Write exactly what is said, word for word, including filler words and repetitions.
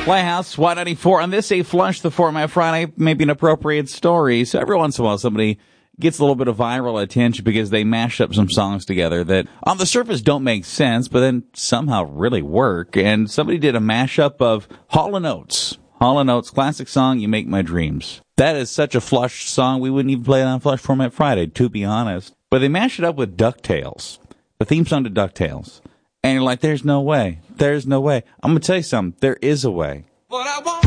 Playhouse, Y ninety-four. On this, a Flush the Format Friday, maybe an appropriate story. So every once in a while, somebody gets a little bit of viral attention because they mash up some songs together that on the surface don't make sense, but then somehow really work. And somebody did a mashup of Hall and Oates. Hall and Oates, classic song, You Make My Dreams. That is such a Flush song, we wouldn't even play it on Flush Format Friday, to be honest. But they mash it up with DuckTales, the theme song to DuckTales. And you're like, there's no way. There's no way. I'm going to tell you something. There is a way. What I want.